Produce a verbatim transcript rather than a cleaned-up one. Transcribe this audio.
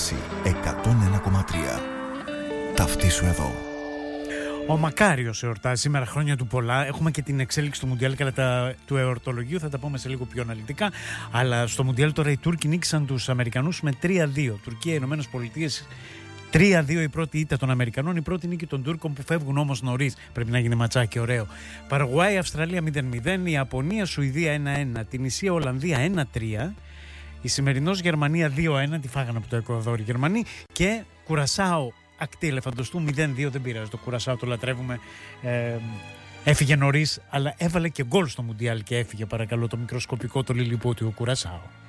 Άνεση εκατόν ένα κόμμα τρία. Ταυτίσου εδώ. Ο Μακάριος εορτάζει σήμερα, χρόνια του πολλά. Έχουμε και την εξέλιξη του Μουντιάλ κατά τα, του εορτολογίου, θα τα πούμε σε λίγο πιο αναλυτικά. Αλλά στο Μουντιάλ τώρα οι Τούρκοι νίκησαν τους Αμερικανούς με τρία δύο. Τουρκία, Ηνωμένες Πολιτείες, τρία δύο η πρώτη ήττα των Αμερικανών, η πρώτη νίκη των Τούρκων που φεύγουν όμως νωρίς. Πρέπει να γίνει ματσάκι ωραίο. Παραγουάη, Αυστραλία μηδέν μηδέν, Ιαπωνία, Σουηδία ένα ένα, Τινησία, Ολλανδία ένα τρία. Η σημερινός Γερμανία δύο ένα, τη φάγανε από το Εκουαδόρ οι Γερμανοί. Και Κουρασάο, ακτή Ελεφαντοστού μηδέν δύο, δεν πειράζει το Κουρασάο, το λατρεύουμε. Ε, έφυγε νωρίς, αλλά έβαλε και γκολ στο Μουντιάλ και έφυγε, παρακαλώ, το μικροσκοπικό το λιλιπότιο Κουρασάο.